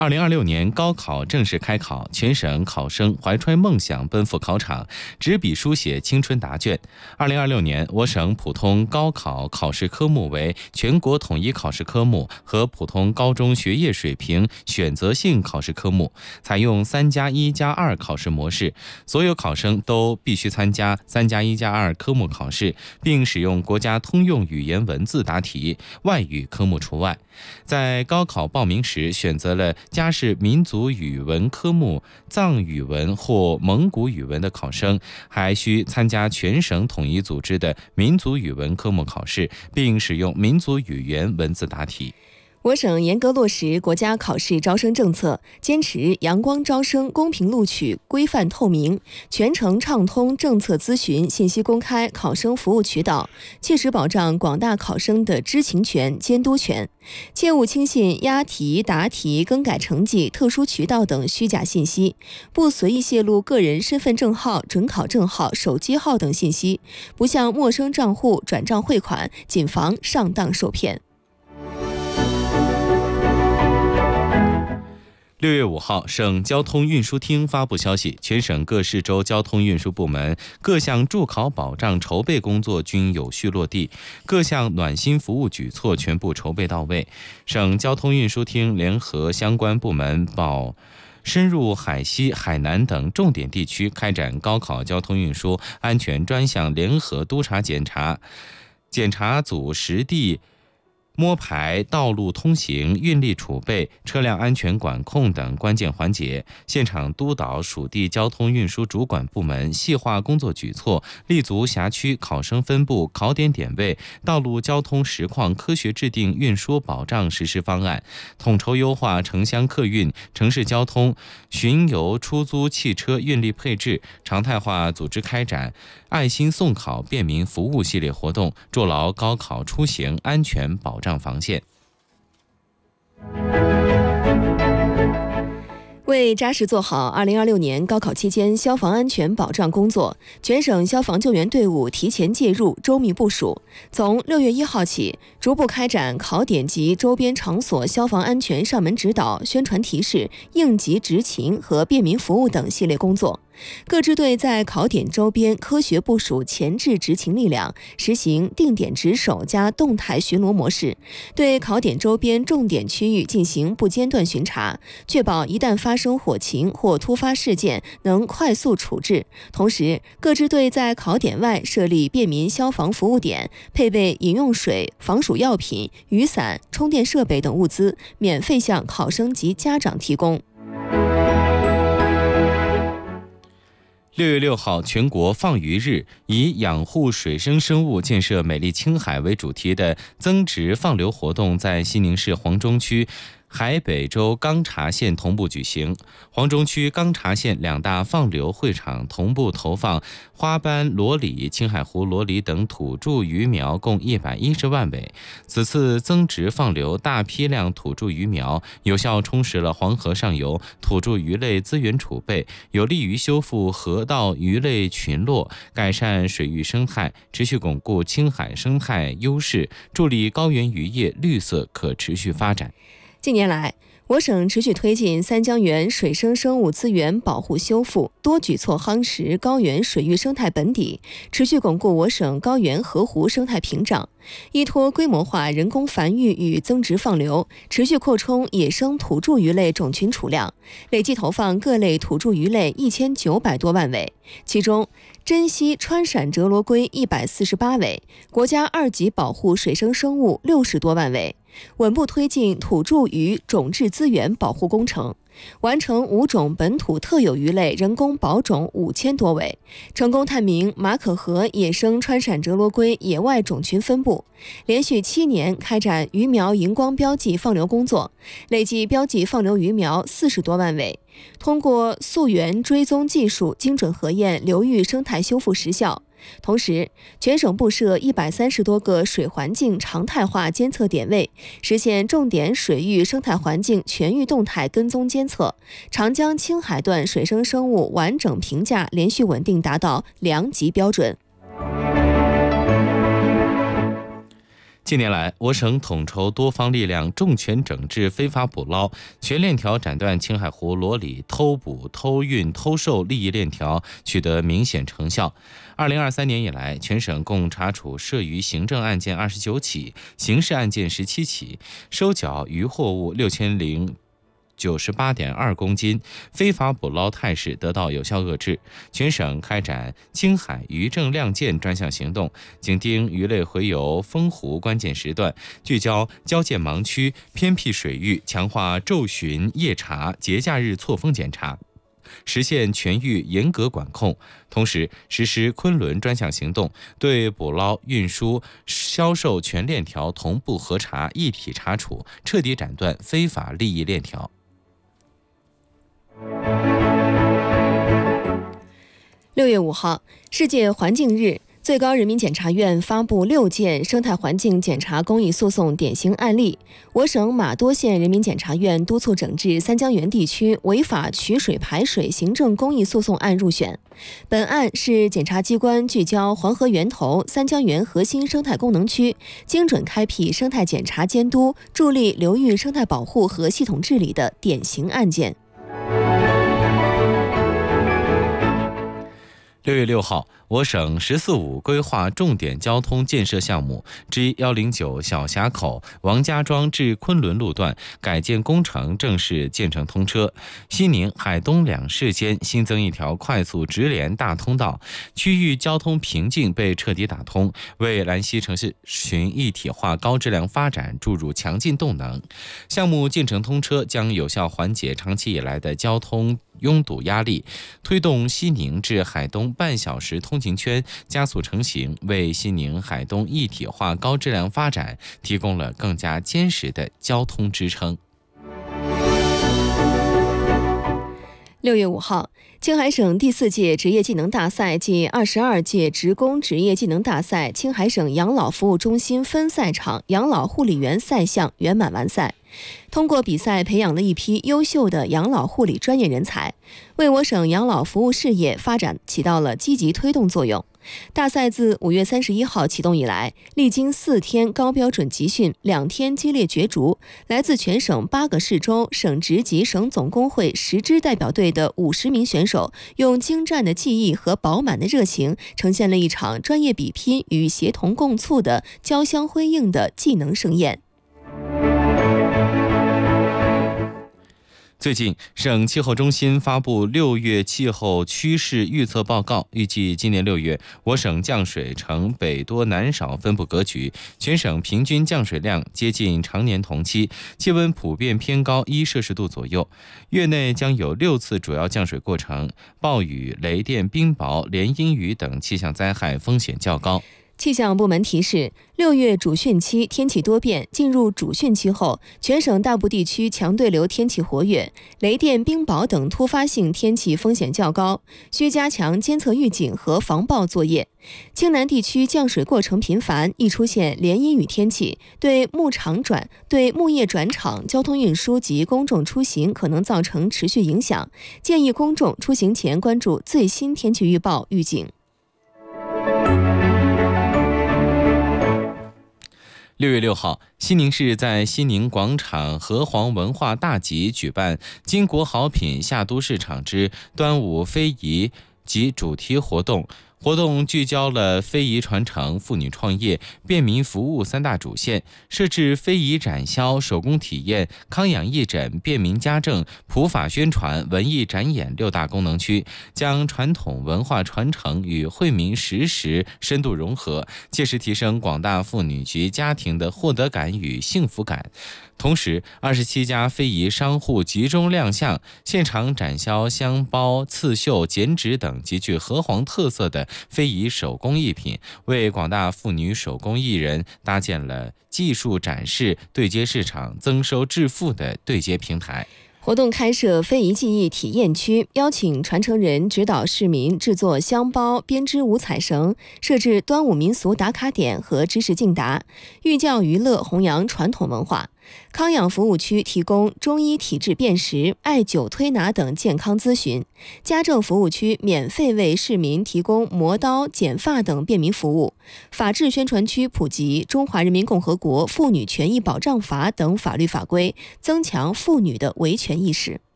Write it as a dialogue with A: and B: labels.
A: 2026年高考正式开考，全省考生怀揣梦想奔赴考场，执笔书写青春答卷。2026年，我省普通高考考试科目为全国统一考试科目和普通高中学业水平选择性考试科目，采用3+1+2考试模式，所有考生都必须参加3+1+2科目考试，并使用国家通用语言文字答题，外语科目除外。在高考报名时选择了家是民族语文科目藏语文或蒙古语文的考生，还需参加全省统一组织的民族语文科目考试，并使用民族语言文字答题。
B: 我省严格落实国家考试招生政策，坚持阳光招生、公平录取、规范透明，全程畅通政策咨询、信息公开、考生服务渠道，切实保障广大考生的知情权、监督权，切勿轻信押题、答题、更改成绩、特殊渠道等虚假信息，不随意泄露个人身份证号、准考证号、手机号等信息，不向陌生账户转账汇款，谨防上当受骗。
A: 6月5号，省交通运输厅发布消息，全省各市州交通运输部门各项助考保障筹备工作均有序落地，各项暖心服务举措全部筹备到位。省交通运输厅联合相关部门深入海西、海南等重点地区开展高考交通运输安全专项联合督查检查组实地摸排道路通行、运力储备、车辆安全管控等关键环节，现场督导属地交通运输主管部门细化工作举措，立足辖区考生分布、考点点位、道路交通实况，科学制定运输保障实施方案，统筹优化城乡客运、城市交通、巡游出租汽车运力配置，常态化组织开展爱心送考、便民服务系列活动，筑牢高考出行安全保障防线。
B: 为扎实做好2026年高考期间消防安全保障工作，全省消防救援队伍提前介入，周密部署。从6月1号起，逐步开展考点及周边场所消防安全上门指导、宣传提示、应急执勤和便民服务等系列工作。各支队在考点周边科学部署前置执勤力量，实行定点值守加动态巡逻模式，对考点周边重点区域进行不间断巡查，确保一旦发生火情或突发事件能快速处置。同时，各支队在考点外设立便民消防服务点，配备饮用水、防暑药品、雨伞、充电设备等物资，免费向考生及家长提供。
A: 6月6号，全国放鱼日，以养护水生生物、建设美丽青海为主题的增值放流活动在西宁市黄忠区海北州钢察县同步举行。黄忠区、钢察县2大放流会场同步投放花斑裸鲤、青海湖裸鲤等土著鱼苗共110万尾。此次增值放流大批量土著鱼苗，有效充实了黄河上游土著鱼类资源储备，有利于修复河道鱼类群落，改善水域生态，持续巩固青海生态优势，助力高原渔业绿色可持续发展。
B: 近年来，我省持续推进三江源水生生物资源保护修复，多举措夯实高原水域生态本底，持续巩固我省高原河湖生态屏障，依托规模化人工繁育与增值放流，持续扩充野生土著鱼类种群储量，累计投放各类土著鱼类1900多万尾，其中珍稀川陕折罗龟148尾，国家2级保护水生生物60多万尾，稳步推进土著鱼种质资源保护工程，完成5种本土特有鱼类人工保种5000多尾，成功探明马可河野生川陕折罗龟野外种群分布，连续7年开展鱼苗荧光标记放流工作，累计标记放流鱼苗40多万尾，通过溯源追踪技术精准核验流域生态修复实效。同时，全省布设130多个水环境常态化监测点位，实现重点水域生态环境全域动态跟踪监测，长江青海段水生生物完整评价连续稳定达到2级标准。
A: 近年来，我省统筹多方力量，重拳整治非法捕捞，全链条斩断青海湖罗里偷捕、偷运、偷售利益链条，取得明显成效。2023年以来，全省共查处涉渔行政案件29起，刑事案件17起，收缴渔货物6098.2公斤，非法捕捞态势得到有效遏制。全省开展青海渔政亮剑专项行动，紧盯鱼类洄游丰湖关键时段，聚焦交界盲区、偏僻水域，强化昼巡夜查、节假日错峰检查，实现全域严格管控。同时实施昆仑专项行动，对捕捞、运输、销售全链条同步核查、一体查处，彻底斩断非法利益链条。
B: 6月5号，世界环境日，最高人民检察院发布6件生态环境检查公益诉讼典型案例。我省玛多县人民检察院督促整治三江源地区违法取水排水行政公益诉讼案入选。本案是检察机关聚焦黄河源头、三江源核心生态功能区，精准开辟生态检查监督，助力流域生态保护和系统治理的典型案件。
A: 6月6号，我省“十四五”规划重点交通建设项目之109小峡口王家庄至昆仑路段改建工程正式建成通车。西宁、海东两市间新增一条快速直连大通道，区域交通瓶颈被彻底打通，为兰溪城市群一体化高质量发展注入强劲动能。项目建成通车将有效缓解长期以来的交通拥堵压力，推动西宁至海东半小时通勤圈加速成型，为西宁海东一体化高质量发展提供了更加坚实的交通支撑。
B: 6月5号，青海省第4届职业技能大赛暨22届职工职业技能大赛青海省养老服务中心分赛场养老护理员赛项圆满完赛。通过比赛培养了一批优秀的养老护理专业人才，为我省养老服务事业发展起到了积极推动作用。大赛自5月31号启动以来，历经4天高标准集训、2天激烈角逐，来自全省8个市州、省直级省总工会10支代表队的50名选手，用精湛的技艺和饱满的热情，呈现了一场专业比拼与协同共促的交相辉映的技能盛宴。
A: 最近，省气候中心发布6月气候趋势预测报告，预计今年6月，我省降水呈北多南少分布格局，全省平均降水量接近常年同期，气温普遍偏高1摄氏度左右。月内将有6次主要降水过程，暴雨、雷电、冰雹、连阴雨等气象灾害风险较高。
B: 气象部门提示，6月主汛期天气多变，进入主汛期后，全省大部地区强对流天气活跃，雷电、冰雹等突发性天气风险较高，需加强监测预警和防暴作业。青南地区降水过程频繁，易出现连阴雨天气，对木业转场、交通运输及公众出行可能造成持续影响，建议公众出行前关注最新天气预报预警。
A: 6月6号，西宁市在西宁广场河湟文化大集举办金国好品下都市场之端午非遗及主题活动。活动聚焦了非遗传承、妇女创业、便民服务3大主线，设置非遗展销、手工体验、康养义诊、便民家政、普法宣传、文艺展演6大功能区，将传统文化传承与惠民实时深度融合，切实提升广大妇女及家庭的获得感与幸福感。同时，27家非遗商户集中亮相，现场展销香包、刺绣、剪纸等极具河湟特色的非遗手工艺品，为广大妇女手工艺人搭建了技术展示、对接市场、增收致富的对接平台。
B: 活动开设非遗技艺体验区，邀请传承人指导市民制作香包、编织五彩绳，设置端午民俗打卡点和知识竞答，寓教于乐，弘扬传统文化。 康养服务区提供中医体质辨识、艾灸推拿等健康咨询；家政服务区免费为市民提供磨刀、剪发等便民服务；法治宣传区普及《中华人民共和国妇女权益保障法》等法律法规，增强妇女的维权意识。